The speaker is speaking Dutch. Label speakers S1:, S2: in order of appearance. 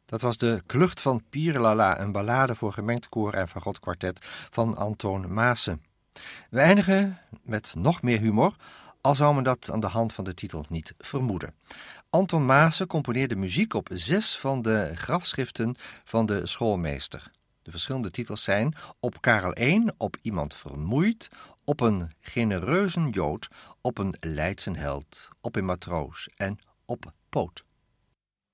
S1: Dat was de Klucht van Pierlala, een ballade voor gemengd koor en fagotkwartet van Anton Maassen. We eindigen met nog meer humor, al zou men dat aan de hand van de titel niet vermoeden. Anton Maassen componeerde muziek op 6 van de grafschriften van de schoolmeester. De verschillende titels zijn op Karel I, op iemand vermoeid, op een genereuzen Jood, op een Leidsen held, op een matroos en op poot.